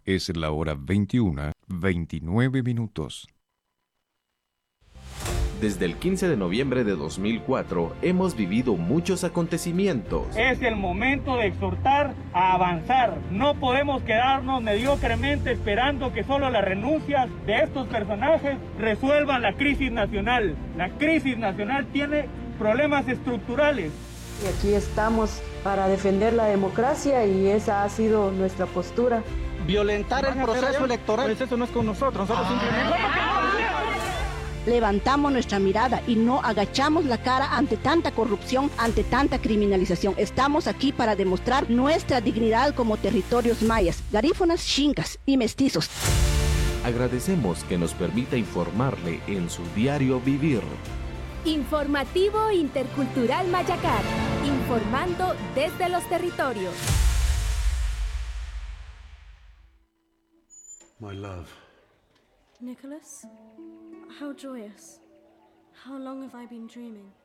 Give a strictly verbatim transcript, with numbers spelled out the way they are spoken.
Es la hora veintiuna, veintinueve minutos. Desde el quince de noviembre de dos mil cuatro hemos vivido muchos acontecimientos. Es el momento de exhortar a avanzar. No podemos quedarnos mediocremente esperando que solo las renuncias de estos personajes resuelvan la crisis nacional. La crisis nacional tiene problemas estructurales. Y aquí estamos para defender la democracia y esa ha sido nuestra postura. Violentar el proceso electoral. Pues eso no es con nosotros, nosotros simplemente... Levantamos nuestra mirada y no agachamos la cara ante tanta corrupción, ante tanta criminalización. Estamos aquí para demostrar nuestra dignidad como territorios mayas, garífunas, xincas y mestizos. Agradecemos que nos permita informarle en su diario vivir. Informativo Intercultural Mayacar, informando desde los territorios. My love. Nicholas? How joyous. How long have I been dreaming?